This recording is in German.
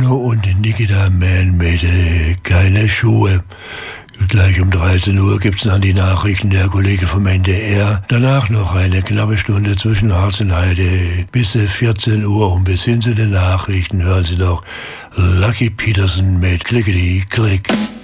Bono und Nikita Mann mit Keine Schuhe. Gleich um 13 Uhr gibt's dann die Nachrichten der Kollegen vom NDR. Danach noch eine knappe Stunde zwischen Harz und Heide bis 14 Uhr und bis hin zu den Nachrichten hören Sie noch Lucky Peterson mit Klickety Klick.